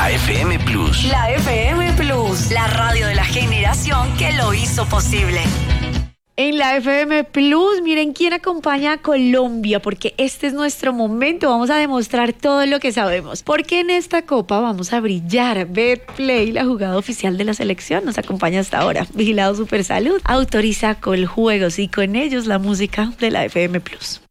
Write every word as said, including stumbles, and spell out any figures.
La F M Plus. La F M Plus, la radio de la generación que lo hizo posible. En la F M Plus, miren quién acompaña a Colombia, porque este es nuestro momento. Vamos a demostrar todo lo que sabemos, porque en esta copa vamos a brillar. Betplay, la jugada oficial de la selección, nos acompaña hasta ahora. Vigilado Supersalud autoriza Coljuegos y con ellos la música de la F M Plus.